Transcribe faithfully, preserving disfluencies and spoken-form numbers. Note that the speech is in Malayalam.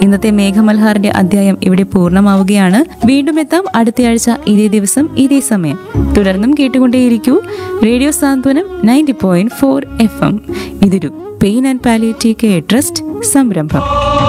ഇന്നത്തെ മേഘമൽഹാറിന്റെ അധ്യായം ഇവിടെ പൂർണ്ണമാവുകയാണ്. വീണ്ടും എത്താം അടുത്തയാഴ്ച ഇതേ ദിവസം ഇതേ സമയം. തുടർന്നും കേട്ടുകൊണ്ടേയിരിക്കൂ റേഡിയോ സാന്ത്വനം ninety point four F M. ഇതൊരു pain and palliative care trust സംരംഭം.